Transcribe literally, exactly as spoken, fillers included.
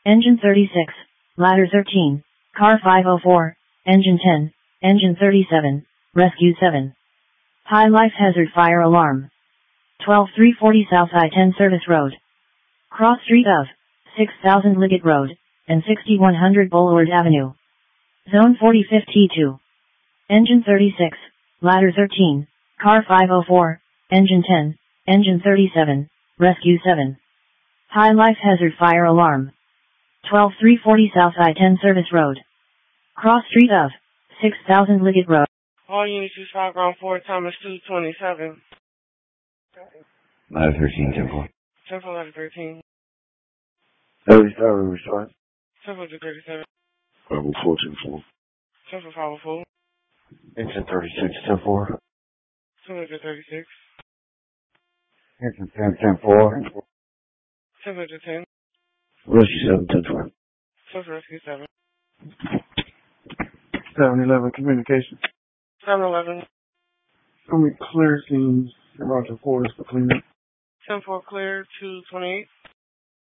Engine thirty-six, Ladder thirteen, Car five oh four, Engine ten, Engine thirty-seven, Rescue seven. High life hazard fire alarm. twelve three forty South I ten Service Road. Cross street of six thousand Liggett Road, and sixty-one hundred Boulevard Avenue. Zone forty-fifth T two. Engine thirty-six, Ladder thirteen, Car five oh four, Engine ten, Engine thirty-seven, Rescue seven. High life hazard fire alarm. twelve three forty South I ten Service Road. Cross street of six thousand Liggett Road. All units use five ground four, Thomas two twenty-seven. Ladder thirteen, ten four. ten four, ladder thirteen. Early Star River Resort. ten four, thirty-seven. five oh four, ten four. ten four, five oh four. Engine thirty-six, ten four. ten four, thirty-six. Engine ten, ten four. ten four, ten. Rescue seven, ten four. ten four, rescue seven. seven eleven communication. seven eleven. Can we clear things? Roger four is for cleanup. ten four clear, two twenty-eight.